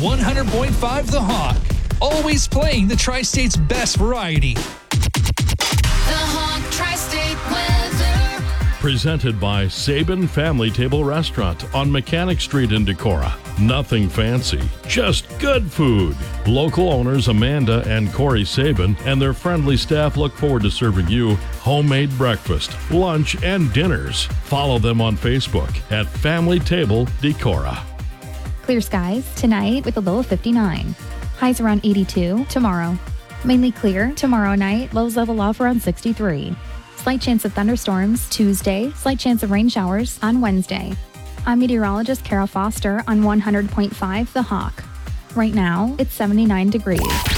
100.5 The Hawk. Always playing the Tri-State's best variety. The Hawk Tri-State weather. Presented by Sabin Family Table Restaurant on Mechanic Street in Decorah. Nothing fancy, just good food. Local owners Amanda and Corey Sabin and their friendly staff look forward to serving you homemade breakfast, lunch, and dinners. Follow them on Facebook at Family Table Decorah. Clear skies tonight with a low of 59. Highs around 82 tomorrow. Mainly clear tomorrow night, lows level off around 63. Slight chance of thunderstorms Tuesday, slight chance of rain showers on Wednesday. I'm meteorologist Carol Foster on 100.5 The Hawk. Right now, it's 79 degrees.